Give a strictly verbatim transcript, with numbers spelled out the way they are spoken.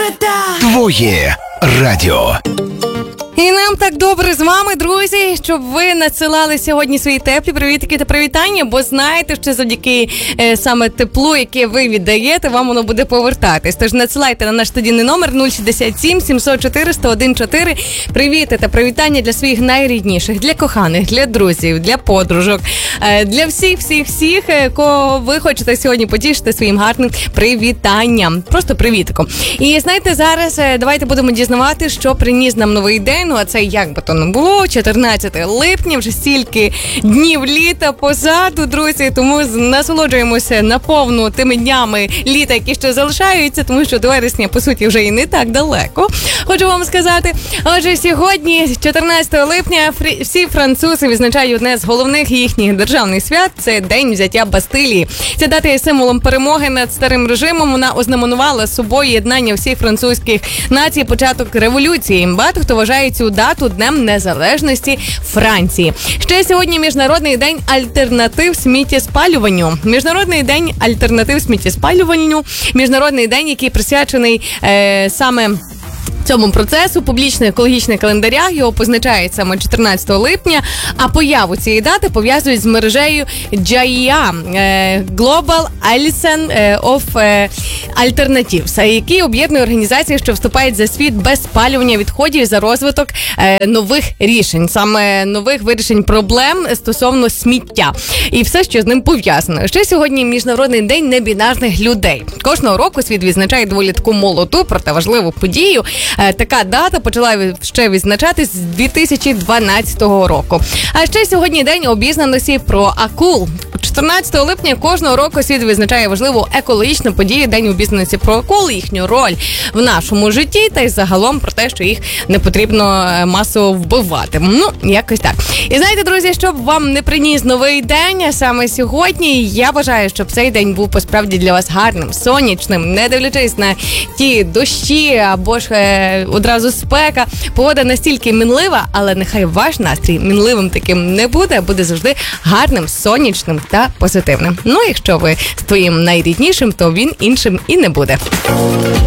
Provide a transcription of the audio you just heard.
Твоє радіо. І нам так добре з вами, друзі, щоб ви надсилали сьогодні свої теплі привітки та привітання, бо знаєте, що завдяки е, саме теплу, яке ви віддаєте, вам воно буде повертатись. Тож надсилайте на наш студійний номер нуль шістдесят сім сімсот чотири сто один чотири привіти та привітання для своїх найрідніших, для коханих, для друзів, для подружок, е, для всіх-всіх-всіх, е, кого ви хочете сьогодні потішити своїм гарним привітанням. Просто привітиком. І знаєте, зараз е, давайте будемо дізнавати, що приніс нам новий день. Ну, а це як би то не було, чотирнадцяте липня, вже стільки днів літа позаду, друзі, тому насолоджуємося наповну тими днями літа, які ще залишаються, тому що до вересня, по суті, вже і не так далеко, хочу вам сказати. Отже, сьогодні, чотирнадцятого липня, всі французи відзначають одне з головних їхніх державних свят – це День взяття Бастилії. Ця дата є символом перемоги над старим режимом, вона ознаменувала собою єднання всіх французьких націй, початок революції. Багато хто вважає цю дату Днем Незалежності Франції. Ще сьогодні Міжнародний день альтернатив сміттєспалюванню. Міжнародний день альтернатив сміттєспалюванню. Міжнародний день, який присвячений е, саме цьому процесу, публічний екологічний календаря його позначає саме чотирнадцятого липня, а появу цієї дати пов'язують з мережею джі і ей Global Alliance of Alternatives, який об'єднує організації, що вступають за світ без спалювання відходів, за розвиток нових рішень, саме нових вирішень проблем стосовно сміття і все, що з ним пов'язано. Ще сьогодні Міжнародний день небінарних людей. Кожного року світ відзначає доволі таку молоду, проте важливу подію. Така дата почала ще відзначатись з дві тисячі дванадцятого року. А ще сьогодні день обізнаності про акул. чотирнадцятого липня кожного року світ відзначає важливу екологічну подію, День обізнаності про акул, їхню роль в нашому житті та й загалом про те, що їх не потрібно масово вбивати. Ну, якось так. І знаєте, друзі, щоб вам не приніс новий день саме сьогодні, я бажаю, щоб цей день був посправді для вас гарним, сонячним, не дивлячись на ті дощі або ж е, одразу спека. Погода настільки мінлива, але нехай ваш настрій мінливим таким не буде, буде завжди гарним, сонячним та позитивним. Ну, якщо ви з твоїм найріднішим, то він іншим і не буде.